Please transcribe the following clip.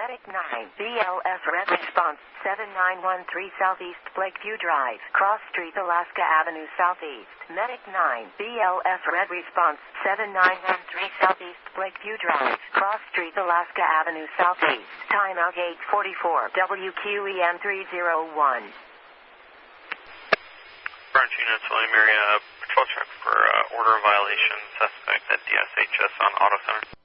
Medic 9, BLS Red Response, 7913 Southeast Lakeview Drive, Cross Street, Alaska Avenue Southeast. Medic 9, BLS Red Response, 7913 Southeast Lakeview Drive, Cross Street, Alaska Avenue Southeast. Timeout 844, WQEN 301. Branch units, William area patrol check for order violation suspect at DSHS on Auto Center.